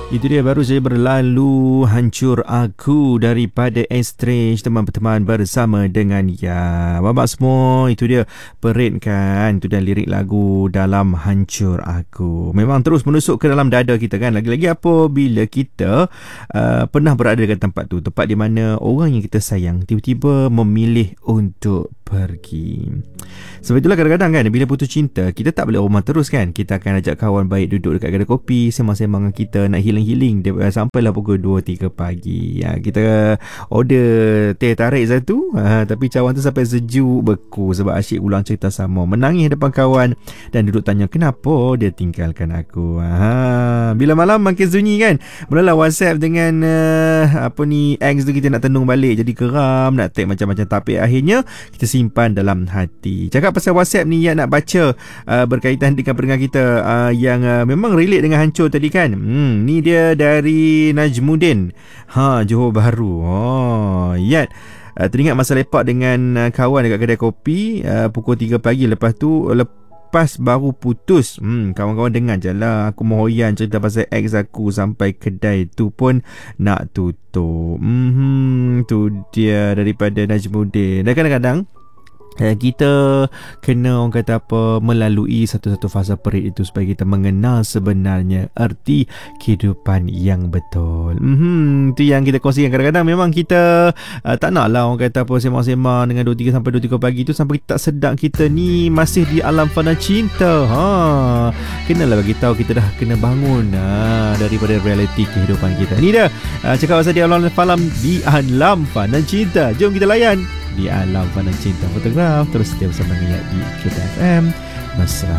Itu dia baru saja berlalu Hancur Aku daripada Estrange, teman-teman bersama dengan Ya. Babak semua, itu dia Perit kan. Itu dia lirik lagu dalam Hancur Aku. Memang terus menusuk ke dalam dada kita kan. Lagi-lagi apabila kita pernah berada dekat tempat tu, tempat di mana orang yang kita sayang tiba-tiba memilih untuk pergi. Sebab itulah kadang-kadang kan, bila putus cinta, kita tak boleh rumah terus kan. Kita akan ajak kawan baik duduk dekat kedai kopi, sembang-sembang dengan kita, nak healing sampailah pukul 2-3 pagi. Kita order teh tarik satu, tapi cawan tu sampai sejuk beku sebab asyik ulang cerita sama, menangis depan kawan dan duduk tanya kenapa dia tinggalkan aku. Bila malam makin sunyi kan, mulalah WhatsApp dengan ex tu kita nak tenung balik, jadi geram, nak tag macam-macam, tapi akhirnya kita simpan dalam hati. Cakap pasal WhatsApp ni, yang nak baca berkaitan dengan pendengar kita yang memang relate dengan hancur tadi kan. Ni dia dari Najmuddin, Johor Bahru. Yat, teringat masa lepak dengan kawan dekat kedai kopi pukul 3 pagi. Lepas baru putus. Kawan-kawan dengar je lah aku mehoyan cerita pasal ex aku sampai kedai tu pun nak tutup. Tu dia daripada Najmuddin. Dan kadang-kadang kita kena, orang kata apa, melalui satu-satu fasa perit itu supaya kita mengenal sebenarnya erti kehidupan yang betul. Itu yang kita kongsikan. Kadang-kadang memang kita tak nak lah, orang kata apa, sembang-sembang dengan 2-3 sampai 2-3 pagi tu sampai kita tak sedar kita ni masih di alam fana cinta. Kenalah bagi tahu kita dah kena bangun daripada realiti kehidupan kita. Ni dah cakap pasal di alam fana cinta. Jom kita layan di alam fana cinta fotografi. Terus setia bersama dengan di Kita FM. Mesra.